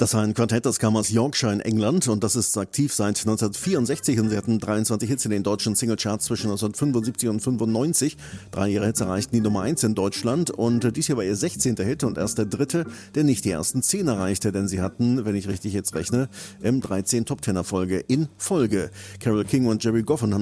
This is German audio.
Das war ein Quartett, das kam aus Yorkshire in England und das ist aktiv seit 1964 und sie hatten 23 Hits in den deutschen Singlecharts zwischen 1975 und 95. 3 ihrer Hits erreichten die Nummer 1 in Deutschland und dies hier war ihr 16. Hit und erst der dritte, der nicht die ersten 10 erreichte, denn sie hatten, wenn ich richtig jetzt rechne, 13 Top-10 Erfolge in Folge. Carole King und Jerry Goffin haben